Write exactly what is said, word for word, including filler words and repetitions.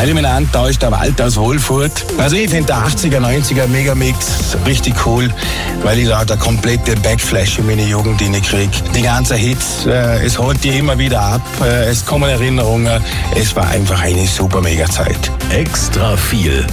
Eliminant, da ist der Walter aus Wohlfurt. Also ich finde der achtziger, neunziger Megamix richtig cool, weil ich da der komplette Backflash in meine Jugend kriege. Die ganzen Hits, äh, es holt die immer wieder ab, äh, es kommen Erinnerungen. Es war einfach eine super Mega-Zeit. Extra viel.